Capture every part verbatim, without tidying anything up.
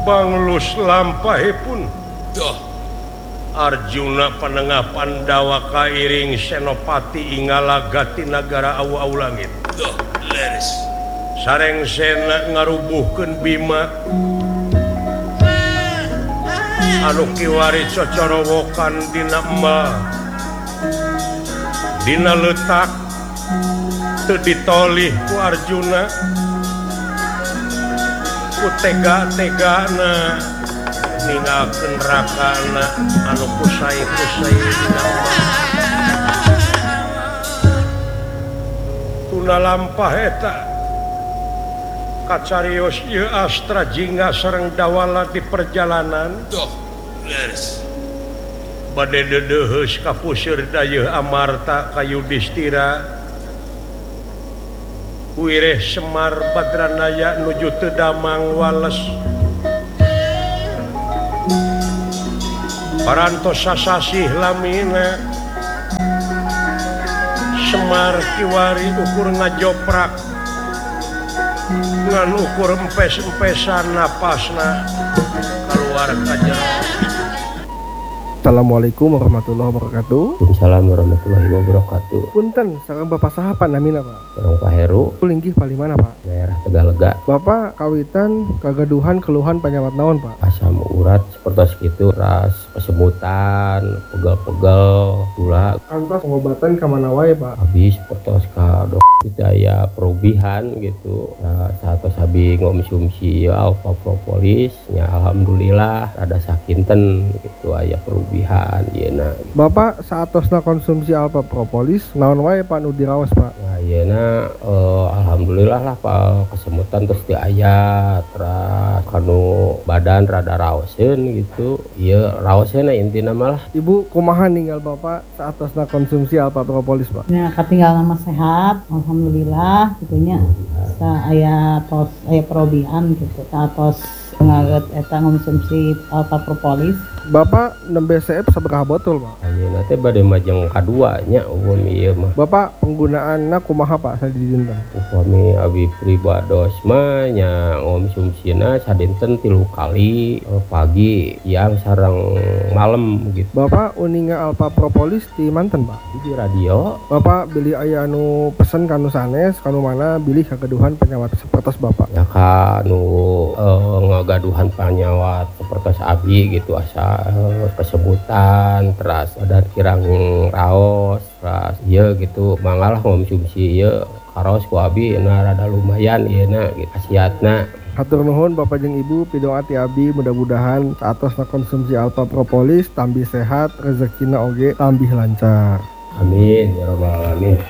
banglus lampahipun Duh. Arjuna panengah Pandawa kairing Senopati Ingalagati Nagara Awu-awu langit Duh. Leres sareng sena ngarubuhkeun Bima anu kiwari cocorowokan dina ema dina letak teu ditolih ku Arjuna ku tega-tegana ninggalkeun rakana anu kusai-kusai dina ema tuna lampah eta kacarios ieu astra jingga sareng dawala di perjalanan Duh, leres bade dedeheus ka puseur dayeuh Amarta ka Yudhistira wireh Semar Badranaya nuju teu damang wales parantos sasasih lamina Semar kiwari ukur ngajoprak ngan ukur empes-empesan napasna keluar kaja. Assalamualaikum warahmatullahi wabarakatuh. Waalaikumsalam warahmatullahi wabarakatuh. Punten, sareng Bapak saha namina Pak? Sareng Pak Heru. Linggih palimana Pak? Daerah Tegalega. Bapak kawitan kagaduhan keluhan penyawat naon Pak? Asam urat seperti itu, ras, kesemutan, pegel-pegel, gula. Kantos pengobatan ka mana wae Pak? Habis seperti ka dok daya perubihan gitu. Nah, satos abi ngomsumsi alfa propolis, nya alhamdulillah ada sakinten gitu aya perubihan. Yeuna. Bapak saatosna konsumsi alfa propolis naon wae Pak nu diraos Pak? Nah, yeuna eh, alhamdulillah lah Pak kesemutan terus diaya terus kanu badan rada raoseun gitu. Ieu raosena intina malah. Ibu kumaha ninggal Bapak saatosna konsumsi alfa propolis Pak? Ya katinggalan mah sehat alhamdulillah gitunya. Sa aya tos aya perubihan gitu. Satos ngaget eta konsumsi alfa propolis. Bapak nembe C F sabaraha botol Pak? Ayeuna teh bade majeng kadua nya umum ieu mah. Bapak penggunaanna kumaha Pak sadinten? Upami abi pribados mah nya ngomsumsina sadinten tilu kali pagi, siang sareng malam gitu. Bapak uninga alfa propolis di manten Pak? Di radio. Bapak beli aya anu pesen kanu sanes kanu mana bilih kagaduhan penyawat sapertos Bapak? Ya kanu eh, ngagaduhan penyawat sapertos abi gitu asa kesebutan terus badan kirang raos terus iya gitu mangalah ngomsumsi iya karos ku abi na rada lumayan ieu na gitu khasiatna. Hatur nuhun Bapak jeung Ibu pidoa ti abdi mudah-mudahan saatosna konsumsi alfa propolis tambih sehat rezekina oge tambih lancar. Amin ya rabbal alamin.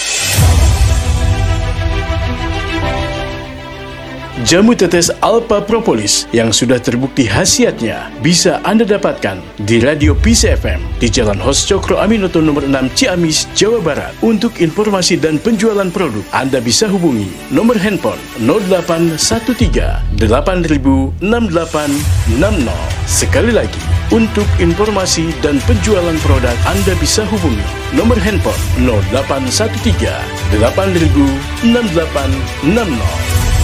Jamu tetes Alpha Propolis yang sudah terbukti khasiatnya bisa Anda dapatkan di Radio Peace F M di Jalan Hos Cokro Aminoto nomor enam Ciamis, Jawa Barat. Untuk informasi dan penjualan produk, Anda bisa hubungi nomor handphone nol delapan satu tiga delapan nol enam delapan enam nol. Sekali lagi, untuk informasi dan penjualan produk, Anda bisa hubungi nomor handphone nol delapan satu tiga delapan nol enam delapan enam nol.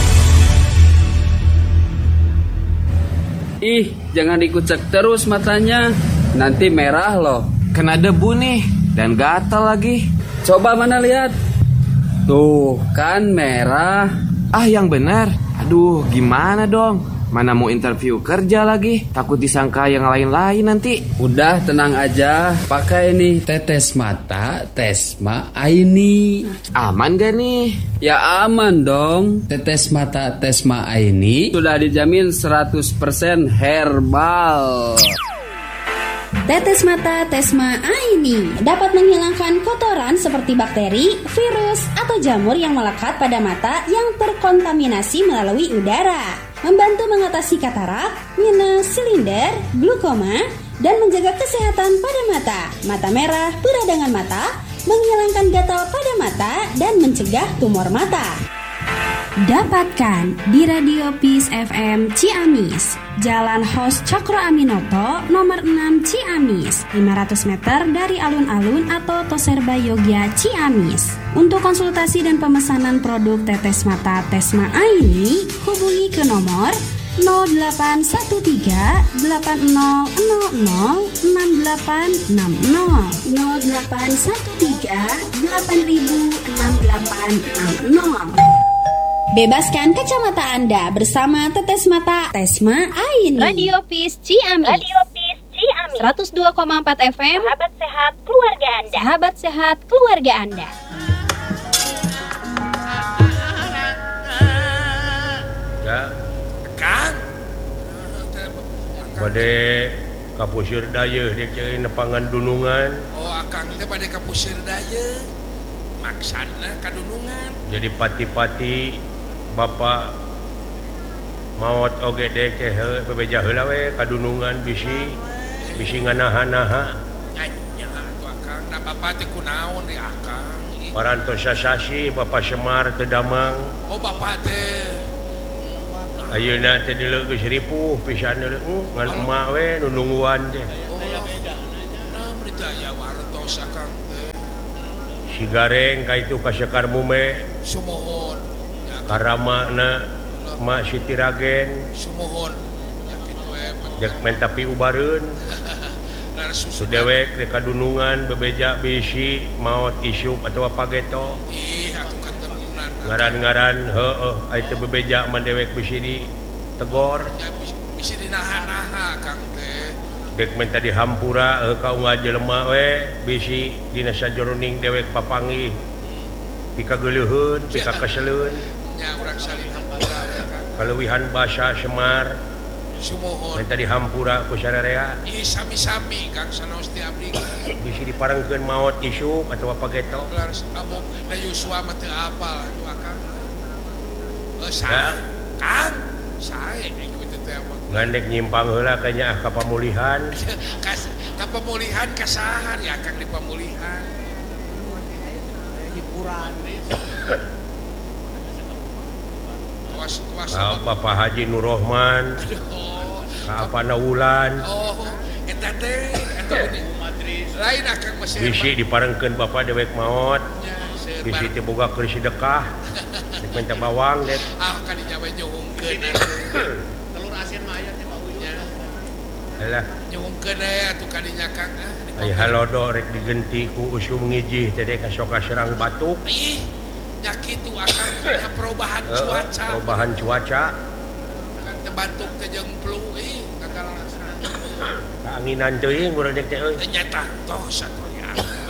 Ih, jangan dikucek terus matanya. Nanti merah loh. Kena debu nih, dan gatal lagi. Coba mana lihat. Tuh, kan merah. Ah, yang benar. Aduh, gimana dong? Mana mau interview kerja lagi? Takut disangka yang lain-lain nanti. Udah tenang aja. Pakai nih tetes mata Tesma Aini. Aman gak nih? Ya aman dong. Tetes mata Tesma Aini sudah dijamin seratus persen herbal. Tetes mata Tesma Aini dapat menghilangkan kotoran seperti bakteri, virus, atau jamur yang melekat pada mata yang terkontaminasi melalui udara. Membantu mengatasi katarak, minus, silinder, glukoma, dan menjaga kesehatan pada mata, mata merah, peradangan mata, menghilangkan gatal pada mata, dan mencegah tumor mata. Dapatkan di Radio Peace F M Ciamis, Jalan Hos Cokro Aminoto nomor enam Ciamis, lima ratus meter dari alun-alun atau Toserba Yogya Ciamis. Untuk konsultasi dan pemesanan produk tetes mata Tesma Aini, hubungi ke nomor nol delapan satu tiga delapan nol nol nol enam delapan enam nol nol delapan satu tiga delapan enam delapan enam nol. Bebaskan kacamata Anda bersama Tetes Mata Tesma Aini. Radio Peace Ciamis. Radio Peace Ciamis. seratus dua koma empat F M. Sahabat sehat keluarga Anda. Sahabat sehat keluarga Anda. Ya. Kang. Pada kapusir daya dia cari nepangan dunungan. Oh, akang teh pada kapusir daya. Maksana kadunungan. Jadi pati-pati Bapak maut oge dek teh bebeja heula we kadunungan bisi bisi nganaha-naha. Nya atuh akang, da bapak teh kunaon di akang? Parantos sasasi Bapak Semar teu damang. Oh, bapak teh. Ayeuna teh dileunggeus ripuh pisan deuleu ngan emak we nu nungguan teh. Nah, berjaya wartos akang teh. Si gareng ka itu ka Sekar Mume. Sumohon. Karamana Mak Siti Ragen Sumohon ya kitu we dek men tapi ubareun sudewek dek kadunungan bebeja bisi maot isyuk atawa pageto ih atuh katerunan ngaran-ngaran heueuh aya teh bebeja man dewek bisi di tegor ya bisi dinaha-naha Kang teh dek men tadi hampura heuh ka unggal jelema we bisi dina sajeroning dewek papanggih pika geuleuheun pika keseleun nya urang salin hampura ya Kang kaleuwihan basa Semar sumohon men tadi hampura ku sararea ih sami-sami Kang sanaos ti abdi bisi diparengkeun maot isuk atawa pageto laras abok da Yusua mah teu apal atuh akang eh sae Kang sae ieu teh teh apa ngandek nyimpang heula ka nya ka pamulihan kas ka pemulihan kasahan ya Kang di pemulihan hiburan Ka Bapak Haji Nur Rohman ka Apana Wulan oh eta teh eta lain akang masih bisi diparengkeun Bapak dewek maot bisi teh boga keur sedekah dek minta bawang dek ah kadinya we nyuhungkeun telur asin mah aya teh baunya alah nyuhungkeun we atuh kadinya Kang ah aya halodo rek digenti ku usum ngijih teh dek sok serang batuk ih nya kitu akang aya perubahan cuaca perubahan cuaca kan teh batuk teh jeung flu ih kagalasan kaanginan teuing urang dek teh euy nyata tos atuh ya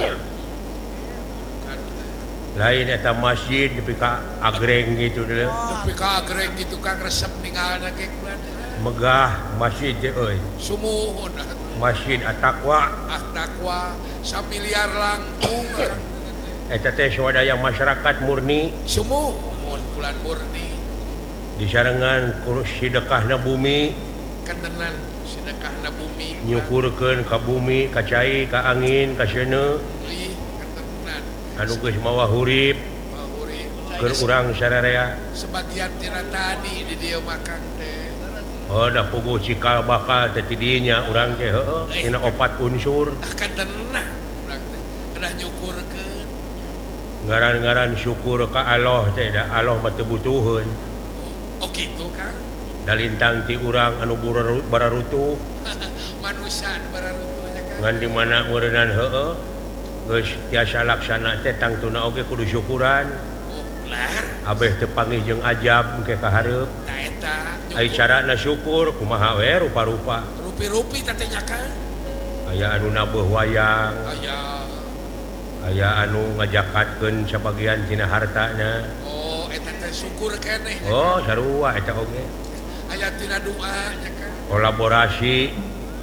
lain eta masjid nepi ka agreng gitu deh nepi ka agreng gitu Kang resep ninggalna ge kulan megah masjid teh euy sumuhun Masjid At-Taqwa At-Taqwa samiliar langkung eta teh swadaya masyarakat murni sumuhun bulan murni disarengan ku sedekahna bumi kentenan sedekahna bumi nyukurkeun ka bumi ka cai ka angin ka seuneu ih kentenan anu geus mawa hurip hurip keur urang sararea sebagian tina tadi di dieu makan teh oh da puguh cikal bakal teh ti dieu nya urang teh heueuh tina opat unsur kentenan urang teh kedah nyukurkeun ngaran-ngaran syukur ka Allah teh da Allah mah teu butuheun oh kitu Kang da lintang ti urang anu bararutu manusia anu bararutu nya Kang ngan di mana ureunan heueuh geus tiasa laksana teh tangtuna oge kudu syukuran oh lar abeh teu panggih jeung ajab engke ka hareup ta eta ai carana syukur kumaha we rupa-rupa rupi-rupi teh nya Kang aya anu nabuh wayang aya aya anu ngajakatkeun sabagian tina hartana oh eta teh syukur keneh oh sarua eta oge aya tina doa nya Kang kolaborasi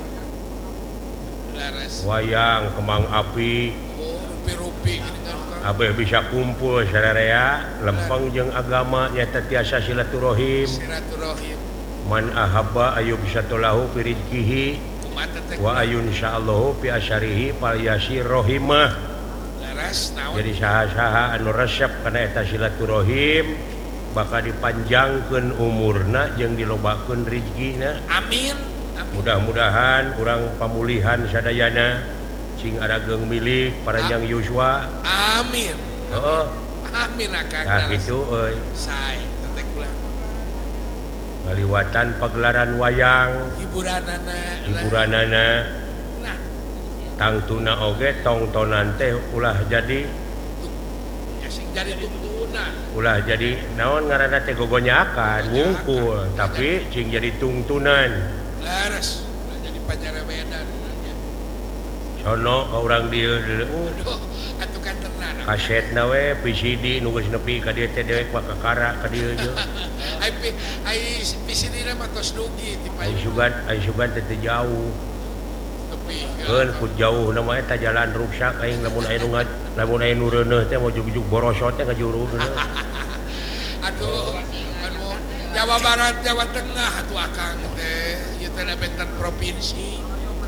laras wayang kembang api oh rupi-rupi gini kan Kang abeh bisa kumpul sararea lempeng jeung agama nyata tiasa silaturahim silaturahim man ahabba ayu bisa tolahu fi rizqihi wa ayun insyaallah fi asyarihi fal yasir rahimah jadi saha-saha anu resep kana eta silaturahim bakal dipanjangkeun umurna jeung dilobakeun rezekina amin, amin. Mudah-mudahan urang pamulihan sadayana cing arageung milik paranjang Yuswa amin heeh amin akang nah gitu euy sae teh kula ngaliwatan pagelaran wayang hiburanana hiburanana tangtuna oge tongtonan teh ulah jadi sing jadi tungtuna ulah jadi naon ngaranna teh gogonyakan ngungkul tapi sing jadi tungtunan laras jadi panjarewedan sono ka urang dieu atuh kan tenan kasetna we P C D nu geus nepi ka dieu teh dewek makakara ka dieu je ai ai P C D na mah tos dugi ti ai sugan ai sugan teh jauh keun ku jauh nama eta jalan rusak aing lamun aya nu lamun aya nu reuneuh teh mau jugjug borosot teh ngajuru aduh anu Jawa Barat Jawa Tengah atuh akang teh ieu teh benten provinsi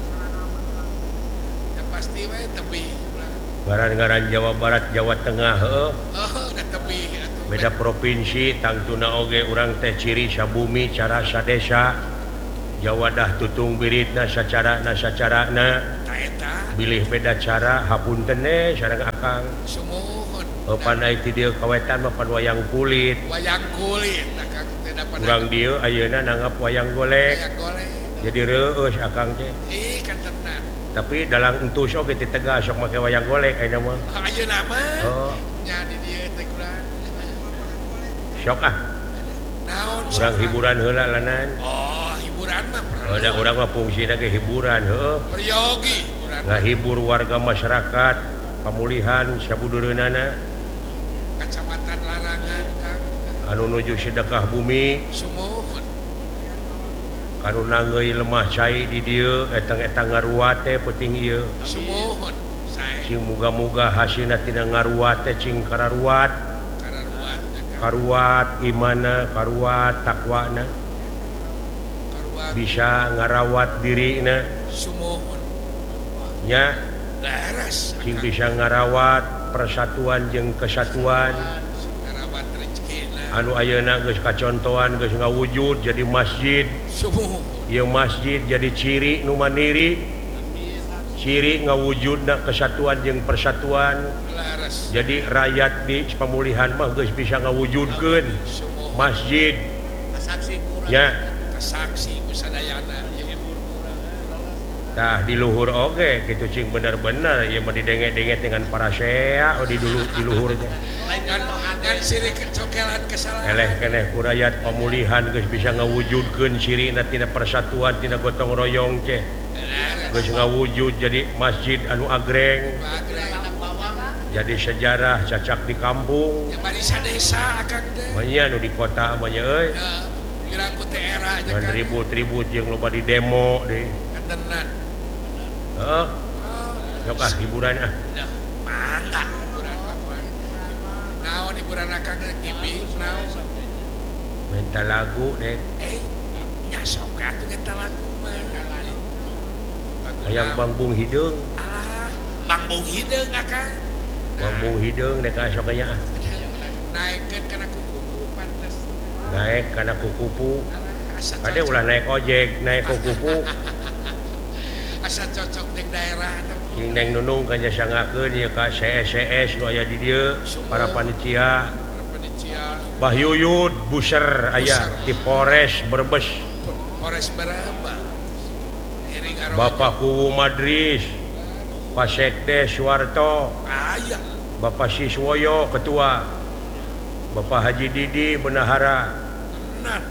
ya pasti we tebih ngaran-ngaran Jawa Barat Jawa Tengah heuh oh da tebih atuh beda provinsi tangtuna oge urang teh ciri sabumi cara sadesa Jawa dah tutung biritna sacarana sacarana bilih beda cara hapunten teh sareng akang sumuhun panai ti dieu kawetan mah pan wayang kulit wayang kulit akang teh dapat urang dieu ayeuna nanggap wayang golek wayang golek jadi reueus akang teh ih kan tenan tapi dalang entus oge ti tegas sok make wayang golek ayeuna mah ayeuna mah oh nya di dieu teh kurang sok ah naon urang hiburan heula lanan oh hiburan mah ada urang mah fungsina ge hiburan heueuh peryogi ngahibur warga masyarakat pemulihan sabudureunana kecamatan Larangan Kang anu nuju sedekah bumi sumuhun kanu nangeui lemah cai di dieu etang-etang ngaruat teh penting ieu sumuhun sae sing muga-muga hasilna tina ngaruat teh cing kararuat kararuat karuat imana karuat takwana karuat bisa ngarawat dirina sumuhun nya laras sing bisa ngarawat persatuan jeung kesatuan ngarawat rezekina anu ayeuna geus kacontohan geus ngawujud jadi masjid sumuhun ieu masjid jadi ciri nu mandiri ciri ngawujudna kesatuan jeung persatuan laras jadi rakyat di pemulihan mah geus bisa ngawujudkeun masjid saksi kurang nya saksi ku sadayana tah di luhur oge kitu cing bener-bener ieu mah didenge-denge dengan para sea oh di dulu di luhur teh kan kan sirik cokelan kesalahan eleh keneh ku rakyat pemulihan geus bisa ngawujudkeun cirina tina persatuan tina gotong royong teh geus ngawujud jadi masjid anu agreng jadi sejarah cacak di kampung yang bari sadesa akang teh manya nu di kota manya euy kirang ku teh era aja ngan kan ribut-ribut jeung loba di demo deui tenan heuh sok ah hiburan ah mangga hiburan apa naon hiburan akang teh gimik naon minta lagu deh eh nya sok atuh eta lagu mah hayang bangbung hideung ah bangbung hideung akang bangbung hideung dek sok aya naikeun kana kuku pantes naik kana kukupu asa kade ulah naik ojek naik kukupu asa cocok di daerah sing neng nunung kan sangakeun ieu ka C S C S nu aya di dieu para panitia panitia Bah Yuyud buser aya di Polres Brebes Polres berapa Bapak Kuwu Madris Pak Sekdes Suwarto aya Bapak Siswoyo ketua Bapak Haji Didi Benahara benar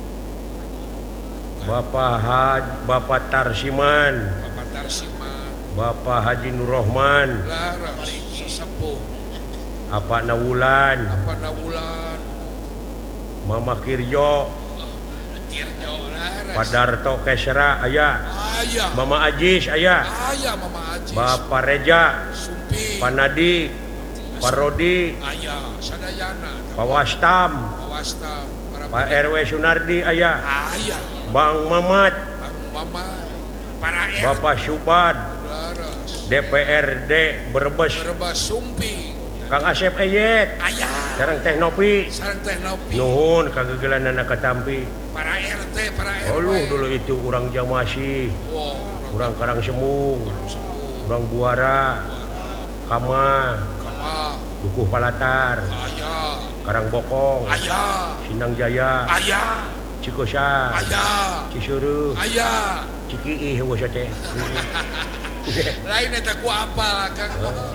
Bapak Haj Bapak Tarsiman Bapak Tarsiman Bapak Haji Nurrohman laras sesepuh Apa Nawulan apa Nawulan Mama Kirjo Kirjo laras Pak Darto Kesra aya aya Mama Ajis aya aya Mama Ajis Bapak Reja Sumpi Pak Nadi Pak Rodi aya sadayana Pak Wastam Wasta Pak R W Sunardi aya aya Bang Mamat Bang Mama para R Bapak Subad laras D P R D Brebes Brebes Sumpi Kang Asep Eyet aya sareng Teh Nopi sareng Teh Nopi nuhun kagegelanana katampi para R T para R W oluh dulu itu urang Jamasi wow urang Karang Semung urang Buara Kama Kama Dukuh Palatar aya Karang Bokong aya Sindang Jaya aya Cikosa Aya. Cisuruh Aya. Cikiih bos teh Lain eta ku apal Kang.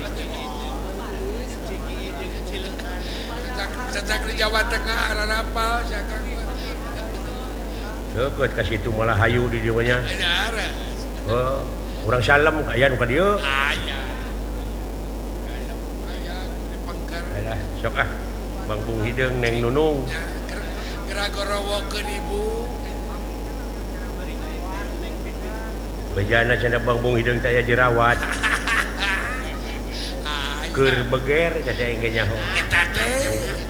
Cacak di Jawa Tengah rarapal sia Kang. Deket ka situ malah hayu di dieu nya. Ada. Oh, urang salem aya nu ka dieu. Aya. Aya di Pangkar. Alah, sok ah. Bang Bung Hideung Neng Nunung. Gerak gorowokeun ibu. Bejana cenah Bang Bung Hideung teh aya dirawat. Keur beger kada engge nyaho. Eta teh